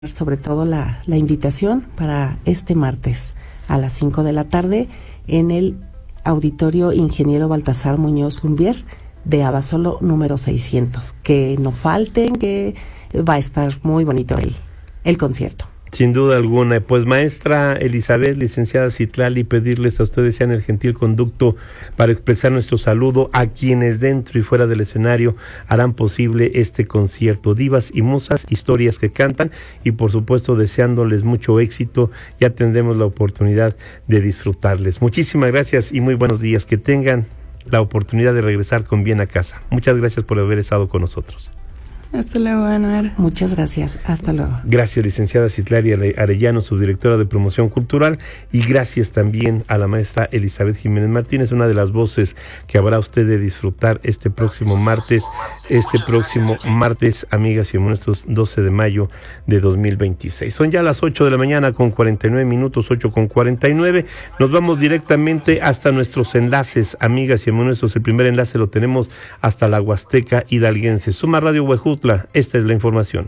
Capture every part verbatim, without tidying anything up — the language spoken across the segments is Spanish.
sobre todo la, la invitación para este martes a las cinco de la tarde en el Auditorio Ingeniero Baltasar Muñoz Lumbier de Abasolo número seiscientos. Que no falten, que va a estar muy bonito el, el concierto. Sin duda alguna. Pues maestra Elizabeth, licenciada Citlali, pedirles a ustedes sean el gentil conducto para expresar nuestro saludo a quienes dentro y fuera del escenario harán posible este concierto. Divas y musas, historias que cantan, y por supuesto deseándoles mucho éxito. Ya tendremos la oportunidad de disfrutarles. Muchísimas gracias y muy buenos días. Que tengan la oportunidad de regresar con bien a casa. Muchas gracias por haber estado con nosotros. Hasta luego, Anuar. Muchas gracias. Hasta luego. Gracias, licenciada Citlali Arellano, subdirectora de Promoción Cultural, y gracias también a la maestra Elizabeth Jiménez Martínez, una de las voces que habrá usted de disfrutar este próximo martes, este próximo martes, amigas y nuestros doce de mayo de dos mil veintiséis. Son ya las ocho de la mañana con cuarenta y nueve minutos, ocho con cuarenta y nueve. Nos vamos directamente hasta nuestros enlaces, amigas y nuestros. El primer enlace lo tenemos hasta la Huasteca Hidalguense. Suma Radio Huejutla. Esta es la información.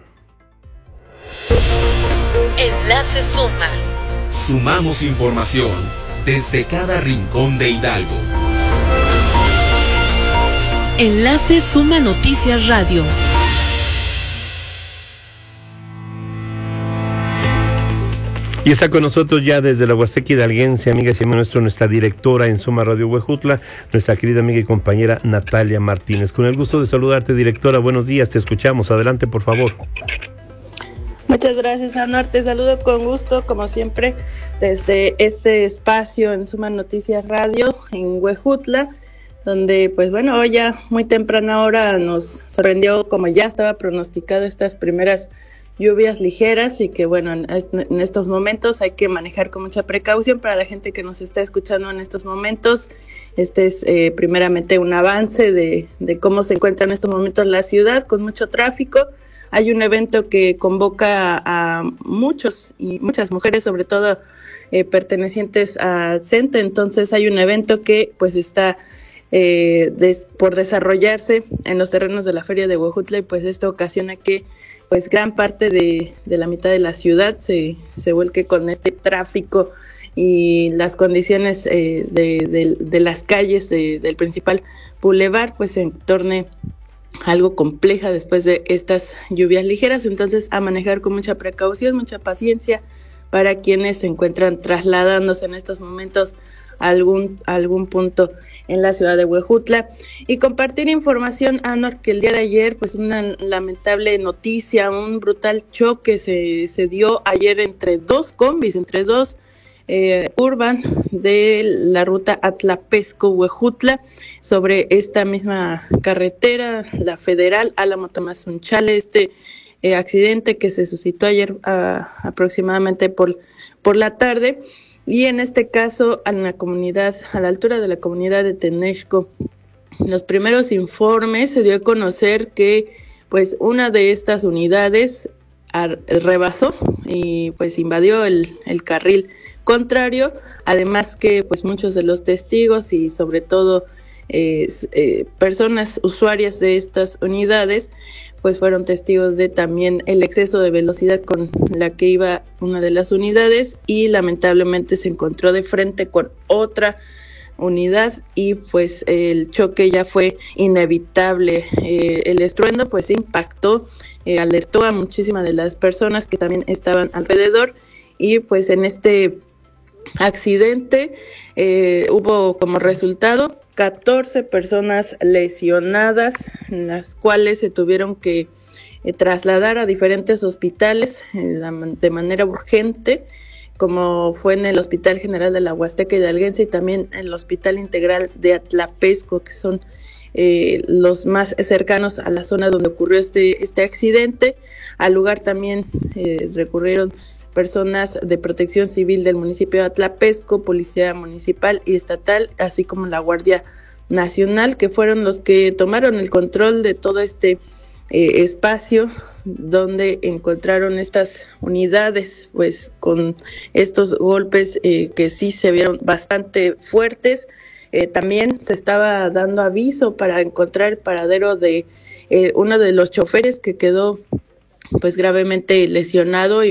Enlace Suma. Sumamos información desde cada rincón de Hidalgo. Enlace Suma Noticias Radio. Y está con nosotros ya desde la Huasteca Hidalguense, amigas y amigos, nuestra directora en Suma Radio Huejutla, nuestra querida amiga y compañera Natalia Martínez. Con el gusto de saludarte, directora. Buenos días, te escuchamos. Adelante, por favor. Muchas gracias, Anuar. Te saludo con gusto, como siempre, desde este espacio en Suma Noticias Radio en Huejutla, donde, pues bueno, hoy ya muy temprana hora nos sorprendió, como ya estaba pronosticado, estas primeras lluvias ligeras, y que bueno, en, en estos momentos hay que manejar con mucha precaución. Para la gente que nos está escuchando en estos momentos, este es eh, primeramente un avance de, de cómo se encuentra en estos momentos la ciudad, con mucho tráfico. Hay un evento que convoca a, a muchos y muchas mujeres, sobre todo eh, pertenecientes a CENTE. Entonces hay un evento que pues está eh, des, por desarrollarse en los terrenos de la Feria de Huejutla, y pues esto ocasiona que pues gran parte de, de la mitad de la ciudad se, se vuelque con este tráfico, y las condiciones eh, de, de, de las calles de, del principal bulevar pues se torne algo compleja después de estas lluvias ligeras. Entonces, a manejar con mucha precaución, mucha paciencia para quienes se encuentran trasladándose en estos momentos a algún, a algún punto en la ciudad de Huejutla. Y compartir información, Anor, que el día de ayer, pues una lamentable noticia, un brutal choque se, se dio ayer entre dos combis, entre dos eh, urban de la ruta Atlapesco-Huejutla, sobre esta misma carretera, la federal Álamo-Tamazunchale. Este eh, accidente que se suscitó ayer a, aproximadamente por, por la tarde. Y en este caso, en la comunidad, a la altura de la comunidad de Tenexco, los primeros informes se dio a conocer que pues una de estas unidades ar- rebasó y pues invadió el, el carril contrario. Además que pues muchos de los testigos y sobre todo eh, eh, personas usuarias de estas unidades pues fueron testigos de también el exceso de velocidad con la que iba una de las unidades, y lamentablemente se encontró de frente con otra unidad, y pues el choque ya fue inevitable. Eh, el estruendo pues impactó, eh, alertó a muchísimas de las personas que también estaban alrededor, y pues en este accidente eh, hubo como resultado catorce personas lesionadas, en las cuales se tuvieron que eh, trasladar a diferentes hospitales eh, de manera urgente, como fue en el Hospital General de la Huasteca Hidalguense y también en el Hospital Integral de Atlapesco, que son eh, los más cercanos a la zona donde ocurrió este, este accidente. Al lugar también eh, recurrieron personas de Protección Civil del municipio de Atlapesco, Policía Municipal y Estatal, así como la Guardia Nacional, que fueron los que tomaron el control de todo este eh, espacio donde encontraron estas unidades, pues con estos golpes eh, que sí se vieron bastante fuertes. Eh, también se estaba dando aviso para encontrar el paradero de eh, uno de los choferes que quedó pues gravemente lesionado y